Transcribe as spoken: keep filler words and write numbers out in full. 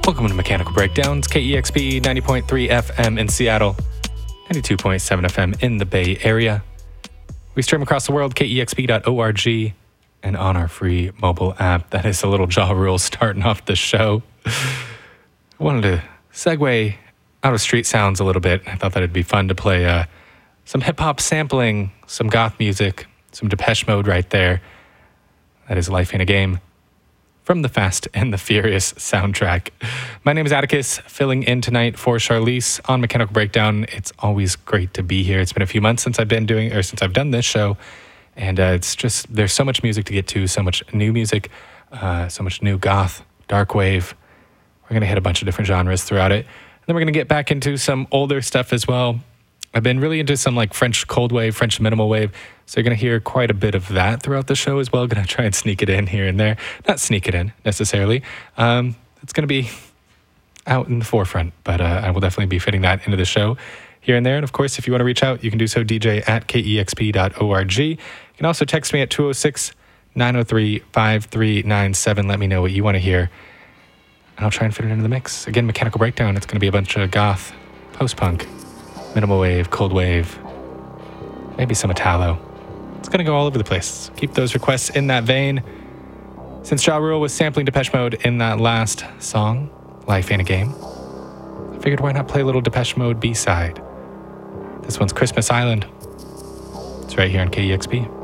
Welcome to Mechanical Breakdowns, K E X P ninety point three F M in Seattle, ninety-two point seven F M in the Bay Area. We stream across the world, K E X P dot org, and on our free mobile app. That is a little Ja Rule starting off the show. I wanted to segue out of street sounds a little bit. I thought that it'd be fun to play uh, some hip-hop sampling, some goth music, some Depeche Mode right there. That is Life Ain't a Game from the Fast and the Furious soundtrack. My name is Atticus, filling in tonight for Charlize on Mechanical Breakdown. It's always great to be here. It's been a few months since I've been doing, or since I've done this show, and uh, it's just, there's so much music to get to, so much new music, uh, so much new goth, dark wave. We're going to hit a bunch of different genres throughout it. And then we're going to get back into some older stuff as well. I've been really into some like French cold wave, French minimal wave. So you're going to hear quite a bit of that throughout the show as well. Going to try and sneak it in here and there. Not sneak it in necessarily. Um, it's going to be out in the forefront, but uh, I will definitely be fitting that into the show here and there. And of course, if you want to reach out, you can do so D J at K E X P dot org. You can also text me at two oh six, nine oh three, five three nine seven. Let me know what you want to hear, and I'll try and fit it into the mix. Again, Mechanical Breakdown. It's going to be a bunch of goth, post-punk, minimal wave, cold wave, maybe some Italo. It's going to go all over the place. Keep those requests in that vein. Since Ja Rule was sampling Depeche Mode in that last song, Life Ain't a Game, I figured why not play a little Depeche Mode B-side. This one's Christmas Island. It's right here on K E X P.